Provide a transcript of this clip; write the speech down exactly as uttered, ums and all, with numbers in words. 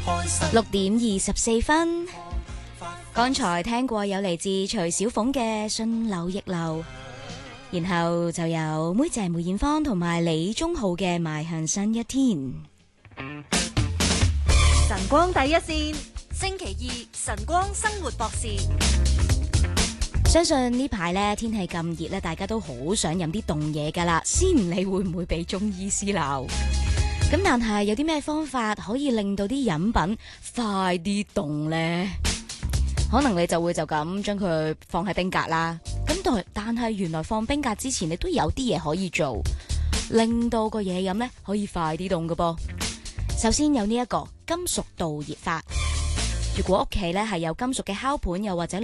六點二十四分，剛才聽過有嚟自徐小鳳嘅《順流逆流》，然後就有妹姐梅艷芳同埋李宗浩嘅《邁向新一天》。 晨光第一線， 星期二晨光生活博士。 相信呢排咧天氣咁熱咧，大家都好想飲啲凍嘢噶啦，先唔理會唔會俾中醫師鬧。咁但係有啲咩方法可以令到啲飲品快啲凍呢？可能你就會就咁將佢放喺冰格啦。咁但但係原來放冰格之前，你都有啲嘢可以做，令到個嘢飲咧可以快啲凍㗎噃。首先有呢一個金屬導熱法。如果屋企咧係有金屬嘅烤盤，又或者